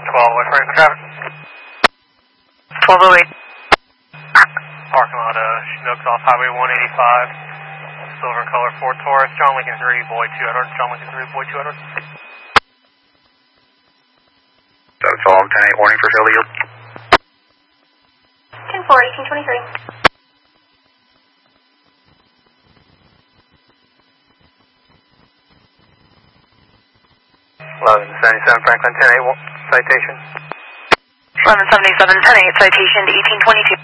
West Franklin traffic. 1208. Parking lot, Chinooks off Highway 185. Silver in color, Ford Taurus, John Lincoln 3, Boy 2 Edward, John Lincoln 3, Boy 2 Edward. So 12, 10-8, warning for failure. 10-4, 1823. 1177 Franklin 10-8, citation. 1177, 10-8, citation to 1822.